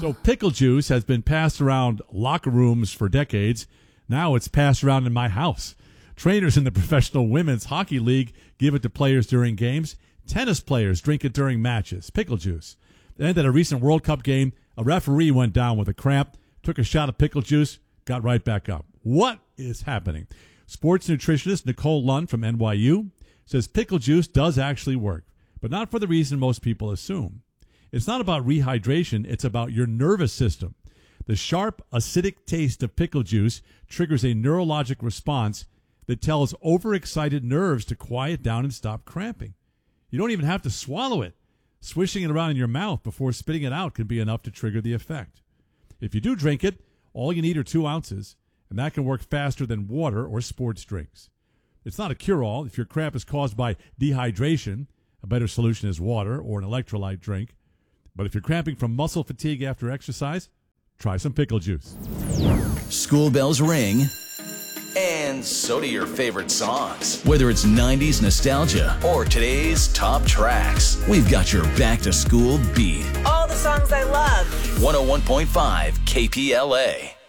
So pickle juice has been passed around locker rooms for decades. Now it's passed around in my house. Trainers in the Professional Women's Hockey League give it to players during games. Tennis players drink it during matches. Pickle juice. And at a recent World Cup game, a referee went down with a cramp, took a shot of pickle juice, got right back up. What is happening? Sports nutritionist Nicole Lund from NYU says pickle juice does actually work, but not for the reason most people assume. It's not about rehydration, it's about your nervous system. The sharp, acidic taste of pickle juice triggers a neurologic response that tells overexcited nerves to quiet down and stop cramping. You don't even have to swallow it. Swishing it around in your mouth before spitting it out can be enough to trigger the effect. If you do drink it, all you need are 2 ounces, and that can work faster than water or sports drinks. It's not a cure-all. If your cramp is caused by dehydration, a better solution is water or an electrolyte drink. But if you're cramping from muscle fatigue after exercise, try some pickle juice. School bells ring. And so do your favorite songs. Whether it's 90s nostalgia Or today's top tracks. we've got your back-to-school beat. All the songs I love. 101.5 KPLA.